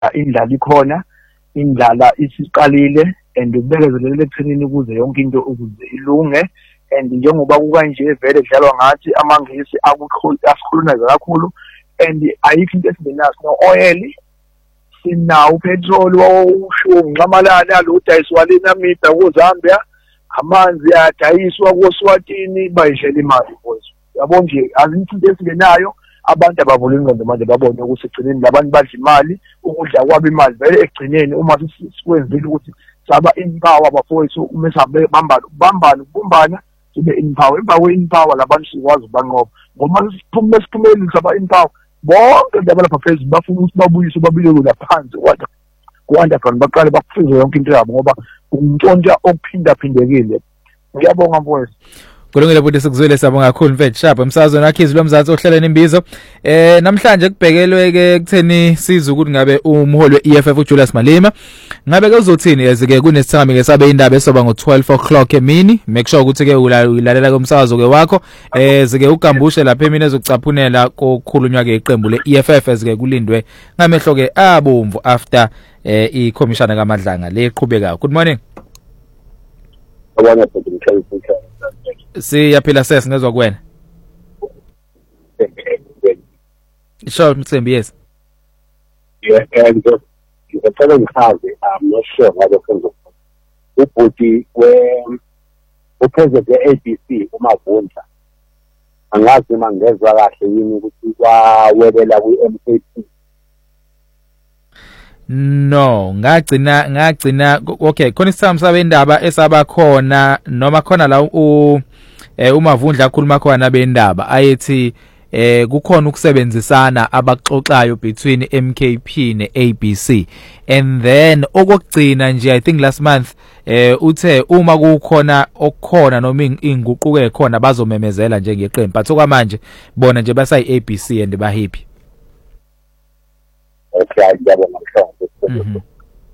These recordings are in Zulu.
indlala ikhona, indlala isiqalile and ukubekezelela ekuthenini ukuze yonke into ukuze ilunge. And njengoba kukanje vele kudlalwa ngathi amangisi asikhulunaza kakhulu, and ayikho into esingenayo, no oil, sinawo petrol wawusho nqamalala lo dayiswa leNamibia kuZambia, amanzi ayadayiswa koSwatini bayishela imali mfowethu. Yabo nje azinto into esingenayo, abantu abavula ingqondo manje babone ukuthi egcineni labantu badla imali, ukudla kwabo imali vele egcineni uma sikwenzile ukuthi saba impower abafowethu uma sihambe ukubumbana sibe impower. Emva kwe-impower labantu sikwazi ubanqoba ngoba siphumelele saba impower bonke labalapha phezulu bafuna ukuthi babuyise babuyele laphansi ku-underground baqale bakufize yonke into yabo ngoba umntshontsha okuphindaphindekile. Ngiyabonga mfowethu. Kulungile futhi sikuzwile sabonga kakhulu mfethu Sharp emsazweni wakhe izwi lomzansi ohlaleni imbizo. Namhlanje kubhekelwe ke kutheni siza ukuthi ngabe umholi we-EFF uJulius Malema ngabe ke uzothini ezike kunesithami ke sabe indaba esoba ngo12 o'clock emini. Make sure ukuthi ke ulalela komsakazo ke wakho ezike ugambushe lapha emini ezokucaphunela kokhulunywa ke iqembu le-EFF ezike kulindwe ngamehlo ke abomvu after ikhomishana kaMadlanga le iqhubekayo. Good morning. Abona futhi ngicela siyaphila sesingezwa kuwena. Sure Mthembu, yes. Yeah, and the following Thursday, I'm not sure how the friends of ubhuti upheze ke-ABC uMavundla angazi uma ngezwa kahle yini ukuthi kwawebela kwi-MKP. No, ngagcina okay khona isithamo sabendaba esabakhona noma khona la uMavundla akhuluma khona bendaba ayethi kukhona ukusebenzisana abaxoxayo between MKP neABC, and then okugcina nje I think last month uthe uma kukhona okukhona noma inguquko ekhona bazomemezela njengeqembu, but okwamanje bona nje basayi ABC and ba happy. Okay, ngiyabonga.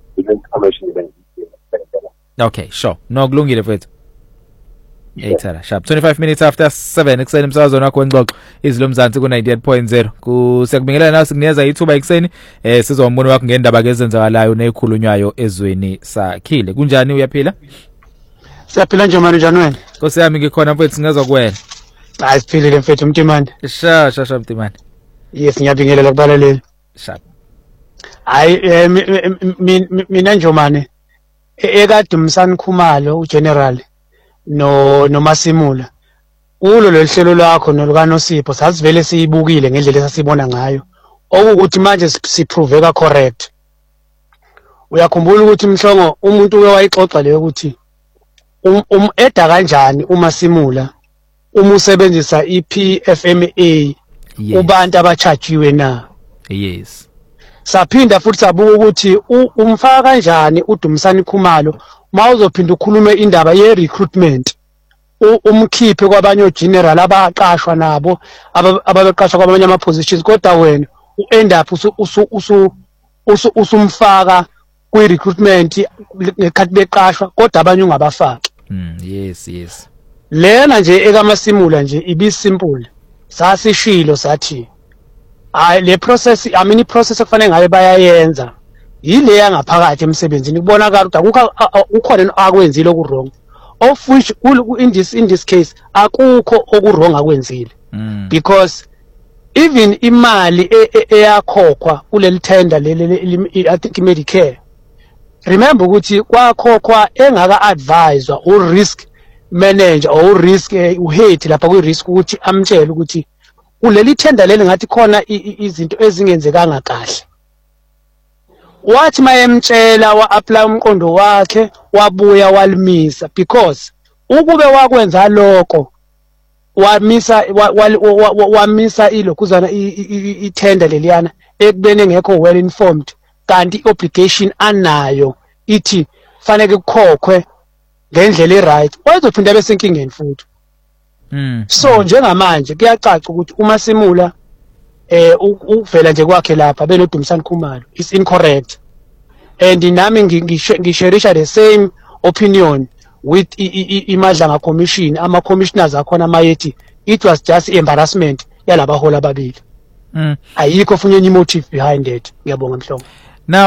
Okay, sure. No kulungile mfethu. Yayithala sharp 25 minutes after 7 ekseni umsakazo wakho wengxoxo izwi lomzansi ku 98.0 siyakubingelela nawe sikunikeza ithuba ekseni sizombono wakho ngendaba ke ezenzakalayo nezikhulunywayo ezweni sakhile. Kunjani uyaphila? Siyaphila nje manje njani wena? Nkosi yami ngikhona mfethu singezwa kuwena. Hayi siphilile mfethu Mtimande. Sha Mtimande. Yes ngiyabingelela kubalaleli. Sharp. Hayi mina Njomane ekade umsani Khumalo uGeneral no Masimula ulo lehlelo lakho nolukaNosipho sasivele siyibukile ngendlela esasibona ngayo okuthi manje siproveka correct. Uyakhumbula ukuthi Mhlongo umuntu wayixoxa leyo ukuthi eda kanjani uMasimula uma usebenzisa iPFMA ubantu abachajiwe na. Yes. Saphinda futhi sabuka ukuthi umfaka kanjani uDumisani Khumalo mawuzophinda ukhulume indaba ye recruitment umkhiphe kwabanye ogeneral abaqashwa nabo ababeqashwa kwabanye ama positions kodwa wena uend up usumfaka kwi recruitment nekhathi beqashwa kodwa abanye ungabafaki. Yes. Lena nje ekaMasimula nje ibi simple sasishilo sathi le process process okufanele ngabe bayayenza yile yangaphakathi emsebenzini kubonakala ukuthi ukhona akwenzile okurong of which in this case akukho okurong akwenzile because even imali eyakhokhwa kuleli tender I think Medicare, remember ukuthi kwakhokhwa engaka advisor u risk manager or risk uhead lapha kwi risk ukuthi amtshela ukuthi kuleli tender leli ngathi khona izinto ezingenzekanga kahle. Wathi mayemtshela wa-apply umqondo wakhe wabuya walimisa because ukube wakwenza lokho wamisa ilokhuzana i-tender leliyana ekubeni engekho well informed kanti i-obligation anayo ithi fanele kukhokhwe ngendlela e-right wayezophinda bese enkingeni futhi. So njengamanje kuyacaca ukuthi uMasimula uvela nje kwakhe lapha benoDumisani Khumalo is incorrect, and nami ngisharisha the same opinion with iMadlanga commission. Ama commissioners akhona mayethi it was just embarrassment yalabahola ababili. Ayikho funye motive behind it. Ngiyabonga Mhlongo.